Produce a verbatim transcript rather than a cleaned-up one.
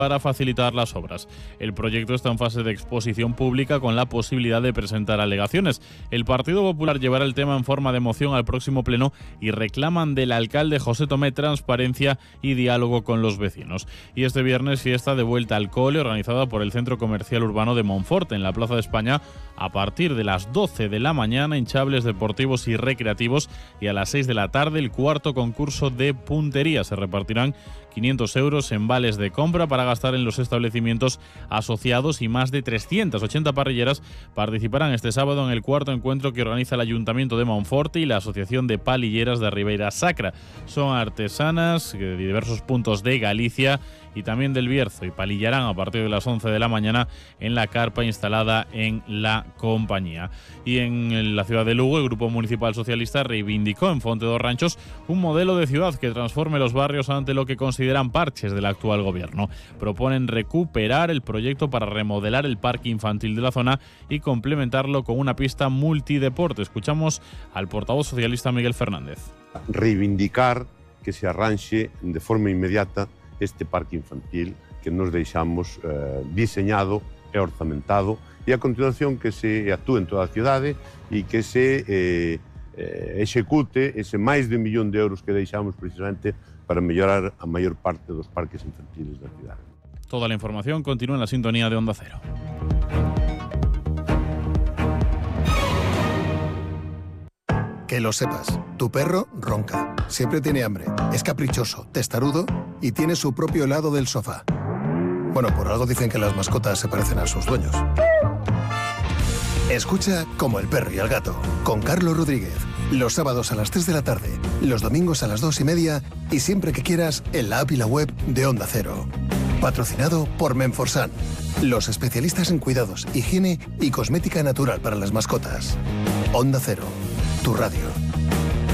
para facilitar las obras. El proyecto está en fase de exposición pública con la posibilidad de presentar alegaciones. El Partido Popular llevará el tema en forma de moción al próximo pleno y reclaman del alcalde José Tomé transparencia y diálogo con los vecinos. Y este viernes fiesta de vuelta al cole organizada por el Centro Comercial Urbano de Monforte en la Plaza de España a partir de las doce de la mañana, hinchables deportivos y recreativos, y a las seis de la tarde el cuarto concurso de puntería. Se repartirán quinientos euros en vales de compra para gastar en los establecimientos asociados y más de trescientas ochenta parrilleras participarán este sábado en el cuarto encuentro que organiza el Ayuntamiento de Monforte y la Asociación de Palilleras de Ribeira Sacra. Son artesanas de diversos puntos de Galicia y también del Bierzo y palillarán a partir de las once de la mañana en la carpa instalada en la compañía. Y en la ciudad de Lugo, el Grupo Municipal Socialista reivindicó en Fonte dos Ranchos un modelo de ciudad que transforme los barrios ante lo que consideran parches del actual gobierno. Proponen recuperar el proyecto para remodelar el parque infantil de la zona y complementarlo con una pista multideporte. Escuchamos al portavoz socialista Miguel Fernández. Reivindicar que se arranxe de forma inmediata este parque infantil que nos deixamos eh, diseñado e orzamentado, e a continuación que se actúe en toda a cidade e que se eh, eh, execute ese máis de un millón de euros que deixamos precisamente para mellorar a maior parte dos parques infantiles da cidade. Toda la información continúa en la sintonía de Onda Cero. Que lo sepas, tu perro ronca, siempre tiene hambre, es caprichoso, testarudo y tiene su propio lado del sofá. Bueno, por algo dicen que las mascotas se parecen a sus dueños. Escucha Como el perro y el gato, con Carlos Rodríguez, los sábados a las tres de la tarde, los domingos a las dos y media y siempre que quieras en la app y la web de Onda Cero. Patrocinado por Menforsan, los especialistas en cuidados, higiene y cosmética natural para las mascotas. Onda Cero, tu radio.